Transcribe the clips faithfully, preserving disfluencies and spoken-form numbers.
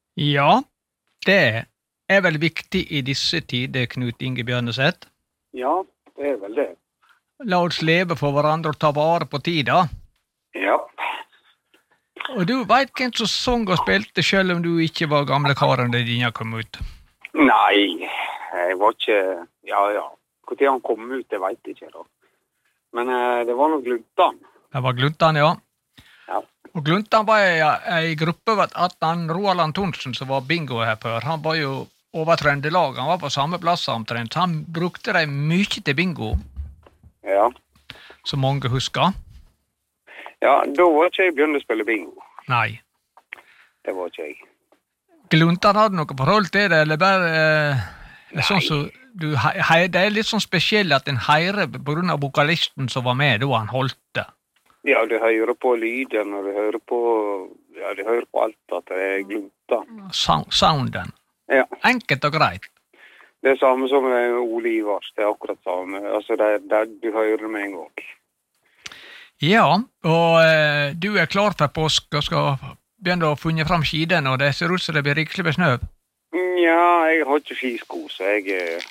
Ja, det er vel viktig i disse tider, Knut Inge Bjørneseth. Ja, det er vel det. La oss leve for hverandre og ta vare på tida. Ja. Og du vet hvem som sang og spilte, selv om du ikke var gamle karen da dine kom ut? Nei, jeg var ikke... Ja, ja. Hvor tid han kom ut, det vet jeg ikke da. Men eh, det var noe Gluntan. Det var Gluntan, ja. Ja. Og Gluntan var i en gruppe ved at han, Roald Antonsen, som var bingo her før, han var jo over Trøndelag, han var på samme plass omtrent, så han brukte det mye til bingo. Ja. Som mange husker. Ja, da var ikke jeg begynt å spille bingo. Nei. Det var ikke jeg. Gluntan hadde noe forhold til det, eller bare... Eh, sånn så, du, hei, det er litt sånn spesielt at en heirer på grunn av vokalisten som var med da han holdt det. Ja, du hører på lyden, og du hører på... Ja, du hører på alt at det er Gluntan. Sound, sounden. Ja. Enkelt og greit. Det er samme som Ole Ivars, det er akkurat samme. Altså, det er det du hører med en gang. Ja, og eh, du er klar for påsk og skal begynne å funne fram skiden, og det ser ut som det blir rikelig med snø. Ja, jeg har ikke skisko, så jeg...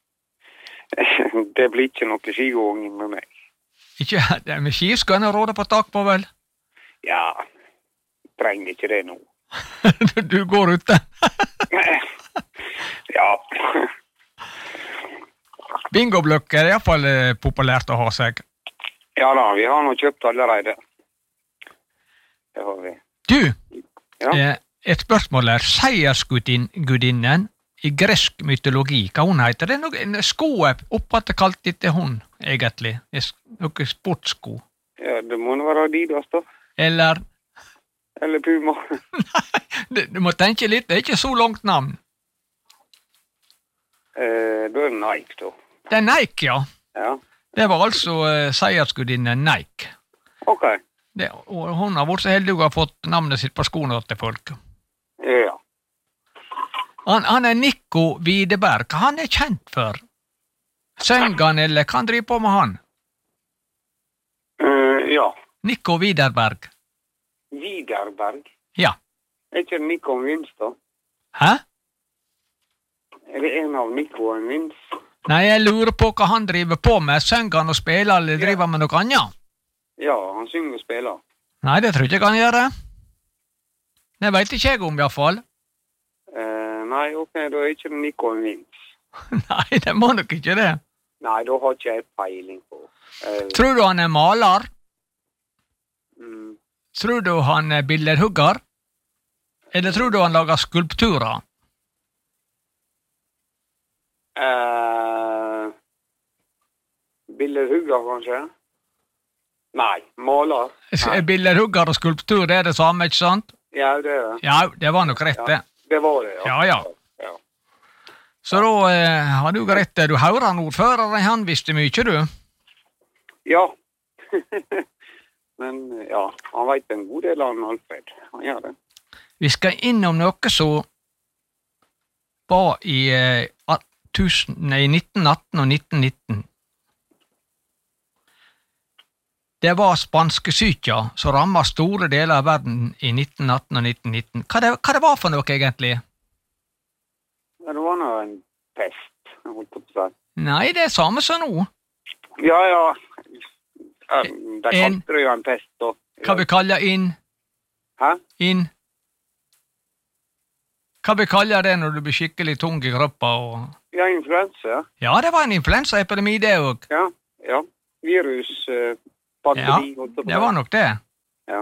det blir ikke noe skigåing med meg. Ikke, det er med skisko enn å råde på tak på, vel? Ja, trenger ikke det nå. Du går ute. Ja. Bingobløkker er i hvert fall eh, populært å ha seg. Ja da, vi har nå kjøpt allerede. Det har vi. Du, Ja. eh, et spørsmål er, seiersgudinnen i gresk mytologi, hva hun heter? Det er noe, en sko opphatt kalt etter hun, egentlig. Noen sportsko. Ja, det må nå være Adidas da. Eller, Eller Puma. du, du må tenke litt, det er ikke så langt navn. Eh, da er det Nike da. Det er Nike, ja. Ja. Det var altså eh, seiersgudinnen Nike. Ok. Det, og hun har vært så heldig å ha fått navnet sitt på skoene til folk. Ja. Han, han er Nico Widerberg. Hva han er kjent for? Søngan, eller hva han driver på med han? Uh, ja. Nico Widerberg. Widerberg. Ja. Er ikke det Nico Vinst da? Hæ? Er det en av Nico og en Vinst? Nei, jeg lurer på hva han driver på med. Søngan og spiller, eller driver med noe annet? Ja, han synger og spiller. Nei, det tror jeg ikke han gjør det. Det vet ikke jeg om, i hvert fall. Uh, nei, ok, da er ikke det Nico og en Vinst. Nei, det må nok ikke det. Nei, da har ikke jeg peiling på. Uh, Tror du han er maler? mm, Tror du han er billedhugger? Eller tror du han lager skulpturer? uh, billedhugger, kanskje? Nei, maler. Nei. Billedhugger og skulptur, det er det samme, ikke sant? Ja, det er det. Ja, det var nok rett, det. Det var det, ja. Ja, ja. Ja. Så da eh, har du rett det. Du hører han ordføreren, han visste mye, du. Ja. Men ja, han vet en god del av han, Alfred. Han gjør det. Vi skal innom noe som var i, eh, tusen, nei, nitten atten og nitten nitten. Det var spanskesyka som rammet store deler av verden i nitten atten og nitten nitten. Hva det, hva det var for noe, egentlig? Ja, det var noe en pest, jeg holdt på å si. Nei, det er samme som nå. Ja, ja. Um, de En- kalte det jo en pest, da. Hva vi kaller inn, Hæ? inn. Hva vi kaller det når du blir skikkelig tung i kroppen? Og... Ja, influensa. Ja, det var en influensaepidemi, det òg. Ja, ja. Virus, uh, pandemi, Ja, holdt på å si. det var nok det. Ja.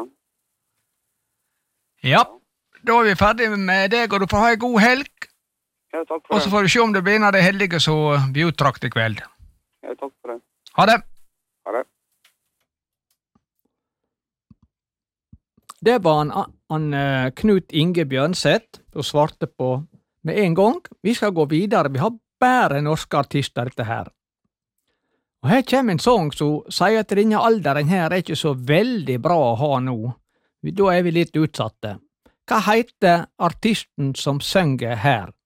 Ja, da er vi ferdig med deg, og du får ha en god helg. Ja, takk Og for så det. får du se om det blir en av de heldige som blir uttrakt i kveld. Ja, takk for det. Ha det. Ha det. Det var han, han eh, Knut Inge Bjørnseth og svarte på med en gang. Vi skal gå videre. Vi har bare norske artister, dette her. Og her kommer en sang som sier at denne alderen her er ikke så veldig bra å ha nå. Da er vi litt utsatte. Hva heter artisten som synger her?